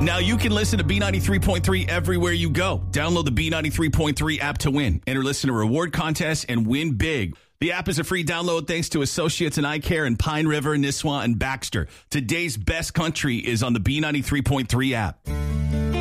Now you can listen to B93.3 everywhere you go. Download the B93.3 app to win. Enter listener reward contests and win big. The app is a free download thanks to Associates in Eye Care in Pine River, Nisswa, and Baxter. Today's best country is on the B93.3 app.